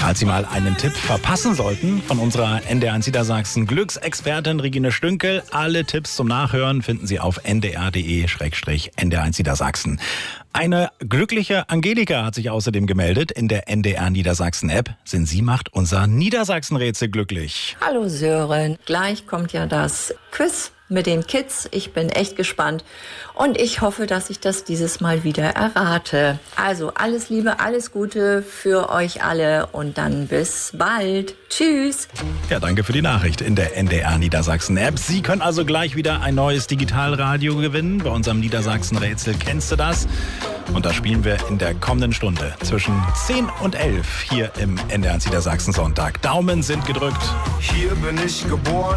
Falls Sie mal einen Tipp verpassen sollten von unserer NDR1 Niedersachsen Glücksexpertin Regine Stünkel, alle Tipps zum Nachhören finden Sie auf ndr.de/NDR1 Niedersachsen. Eine glückliche Angelika hat sich außerdem gemeldet in der NDR Niedersachsen App. Sie macht unser Niedersachsen-Rätsel glücklich. Hallo Sören, gleich kommt ja das Quiz mit den Kids. Ich bin echt gespannt und ich hoffe, dass ich das dieses Mal wieder errate. Also alles Liebe, alles Gute für euch alle und dann bis bald. Tschüss. Ja, danke für die Nachricht in der NDR Niedersachsen App. Sie können also gleich wieder ein neues Digitalradio gewinnen. Bei unserem Niedersachsen-Rätsel kennst du das. Und das spielen wir in der kommenden Stunde zwischen 10 und 11 hier im NDR Niedersachsen Sonntag. Daumen sind gedrückt. Hier bin ich geboren.